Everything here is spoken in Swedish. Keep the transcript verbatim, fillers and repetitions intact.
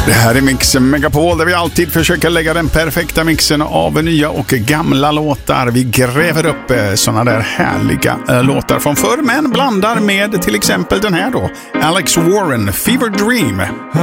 Det här är Mix Megapol där vi alltid försöker lägga den perfekta mixen av nya och gamla låtar. Vi gräver upp såna där härliga äh, låtar från förr men blandar med till exempel den här då. Alex Warren, Fever Dream.